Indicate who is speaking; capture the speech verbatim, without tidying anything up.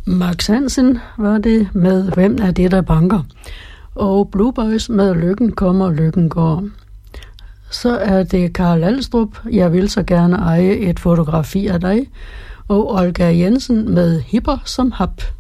Speaker 1: Max Hansen var det med Hvem er det, der banker? Og Blue Boys med Lykken kommer, lykken går. Så er det Karl Alstrup, Jeg vil så gerne eje et fotografi af dig. Og Olga Jensen med Hipper som hap.